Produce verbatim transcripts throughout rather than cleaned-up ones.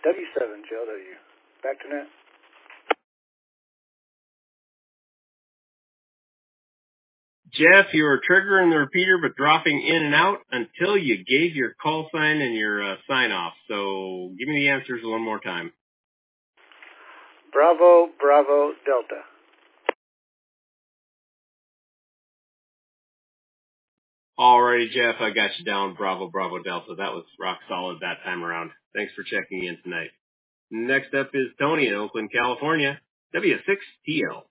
W seven J L W. Back to net. Jeff, you were triggering the repeater but dropping in and out until you gave your call sign and your uh, sign off. So give me the answers one more time. Bravo, Bravo, Delta. Alrighty, Jeff, I got you down. Bravo, Bravo, Delta. That was rock solid that time around. Thanks for checking in tonight. Next up is Tony in Oakland, California. W six T L.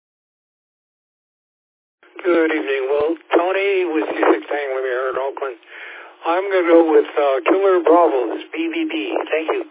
Good evening, Will. Tony with C six Tango here in Oakland. I'm going to go with uh, Killer Bravos, B B B. Thank you.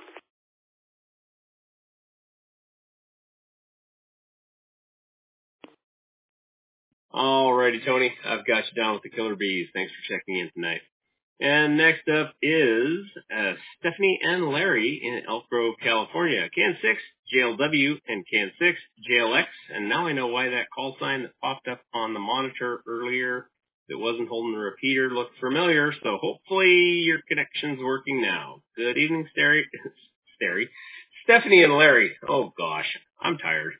Alrighty, Tony. I've got you down with the Killer Bees. Thanks for checking in tonight. And next up is uh, Stephanie and Larry in Elk Grove, California. Can six, J L W, and Can six, J L X. And now I know why that call sign that popped up on the monitor earlier that wasn't holding the repeater looked familiar. So hopefully your connection's working now. Good evening, Steri. Steri. Stephanie and Larry. Oh, gosh. I'm tired.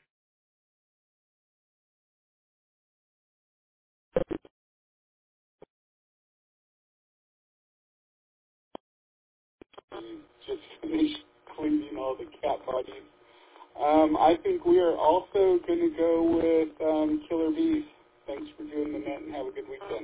Just finished cleaning all the cat bodies. Um, I think we are also going to go with um, Killer Bees. Thanks for doing the net and have a good weekend.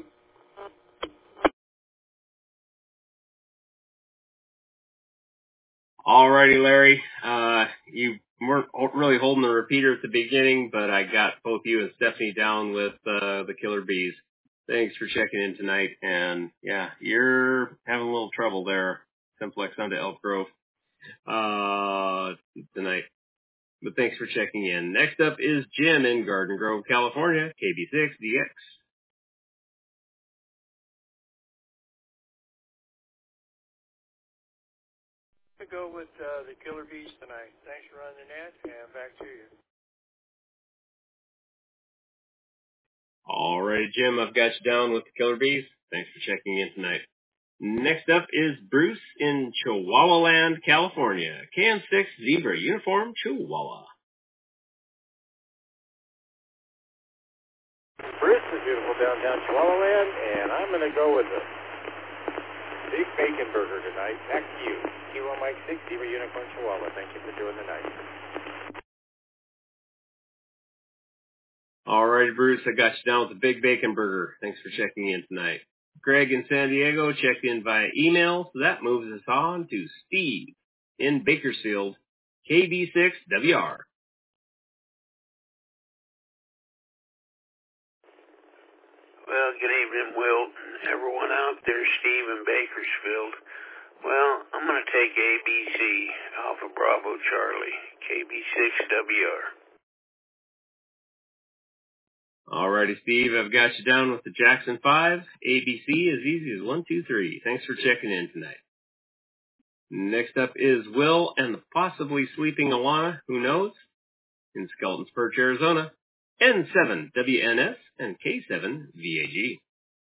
Alrighty, Larry. Uh, you weren't really holding the repeater at the beginning, but I got both you and Stephanie down with uh, the Killer Bees. Thanks for checking in tonight. And yeah, you're having a little trouble there, Simplex onto Elk Grove uh, tonight. But thanks for checking in. Next up is Jim in Garden Grove, California, K B six D X. To go with uh, the Killer Bees tonight. Thanks for running the net, and back to you. All right, Jim, I've got you down with the Killer Bees. Thanks for checking in tonight. Next up is Bruce in Chihuahua Land, California. Can six Zebra Uniform, Chihuahua. Bruce is beautiful downtown Chihuahua Land, and I'm going to go with the Big Bacon Burger tonight. Back to you. Kilo Mike six, Zebra Unicorn, Chihuahua. Thank you for doing the night. All right, Bruce, I got you down with the Big Bacon Burger. Thanks for checking in tonight. Greg in San Diego checked in via email, so that moves us on to Steve in Bakersfield, K B six W R. Well, good evening, Will, and everyone out there, Steve in Bakersfield. Well, I'm going to take A B C, Alpha Bravo Charlie, K B six W R. Alrighty, Steve, I've got you down with the Jackson five. A B C as easy as one, two, three. Thanks for checking in tonight. Next up is Will and the possibly sleeping Alana, who knows, in Skeletons Perch, Arizona. N seven W N S and K seven V A G.